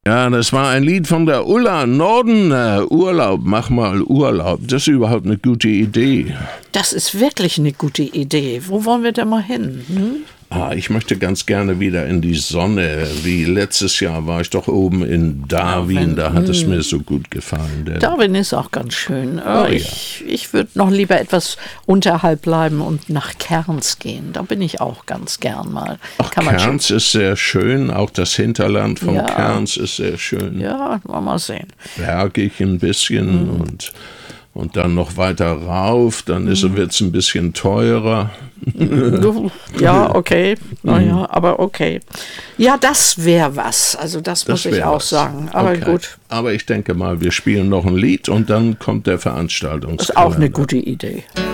Ja, das war ein Lied von der Ulla Norden. Urlaub, mach mal Urlaub. Das ist überhaupt eine gute Idee. Das ist wirklich eine gute Idee. Wo wollen wir denn mal hin? Ich möchte ganz gerne wieder in die Sonne. Wie letztes Jahr war ich doch oben in Darwin. Da hat es mir so gut gefallen. Darwin ist auch ganz schön. Ich würde noch lieber etwas unterhalb bleiben und nach Cairns gehen. Da bin ich auch ganz gern mal. Cairns ist sehr schön. Auch das Hinterland von Cairns ist sehr schön. Ja, mal sehen. Bergig ein bisschen und dann noch weiter rauf. Dann wird es ein bisschen teurer. Ja, okay. Naja, aber okay. Ja, das wäre was. Also das muss ich auch sagen. Aber gut. Aber ich denke mal, wir spielen noch ein Lied und dann kommt der Veranstaltungskalender. Das ist auch eine gute Idee.